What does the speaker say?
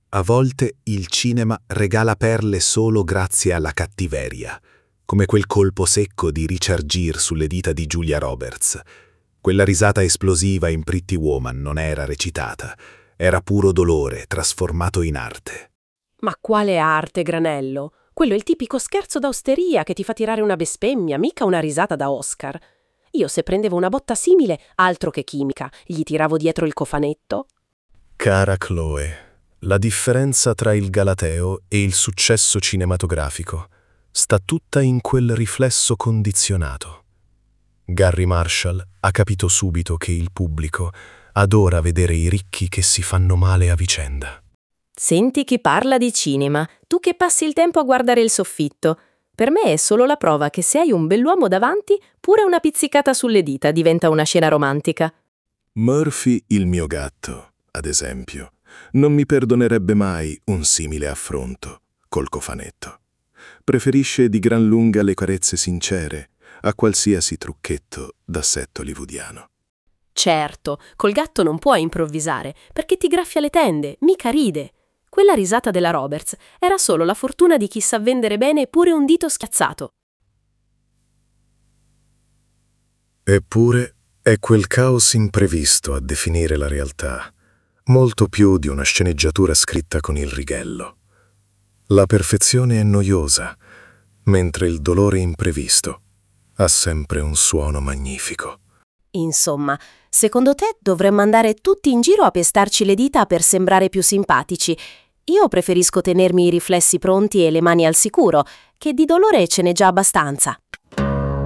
A volte il cinema regala perle solo grazie alla cattiveria, come quel colpo secco di Richard Gere sulle dita di Julia Roberts. Quella risata esplosiva in Pretty Woman non era recitata, era puro dolore trasformato in arte. Ma quale arte, Granello? Quello è il tipico scherzo d'osteria che ti fa tirare una bestemmia, mica una risata da Oscar. Io se prendevo una botta simile, altro che chimica, gli tiravo dietro il cofanetto. Cara Chloe, la differenza tra il Galateo e il successo cinematografico sta tutta in quel riflesso condizionato. Garry Marshall ha capito subito che il pubblico adora vedere i ricchi che si fanno male a vicenda. Senti chi parla di cinema, tu che passi il tempo a guardare il soffitto. Per me è solo la prova che se hai un bell'uomo davanti, pure una pizzicata sulle dita diventa una scena romantica. Murphy, il mio gatto, ad esempio, non mi perdonerebbe mai un simile affronto col cofanetto. Preferisce di gran lunga le carezze sincere a qualsiasi trucchetto d'assetto hollywoodiano. Certo, col gatto non puoi improvvisare, perché ti graffia le tende, mica ride. Quella risata della Roberts era solo la fortuna di chi sa vendere bene pure un dito schiazzato. Eppure è quel caos imprevisto a definire la realtà, molto più di una sceneggiatura scritta con il righello. La perfezione è noiosa, mentre il dolore imprevisto ha sempre un suono magnifico. Insomma, secondo te dovremmo andare tutti in giro a pestarci le dita per sembrare più simpatici? Io preferisco tenermi i riflessi pronti e le mani al sicuro, che di dolore ce n'è già abbastanza.